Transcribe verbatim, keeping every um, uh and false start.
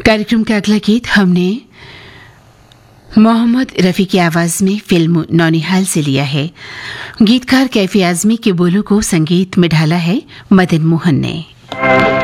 कार्यक्रम का अगला गीत हमने मोहम्मद रफी की आवाज में फिल्म नौनिहाल से लिया है। गीतकार कैफी आजमी के बोलों को संगीत में ढाला है मदन मोहन ने।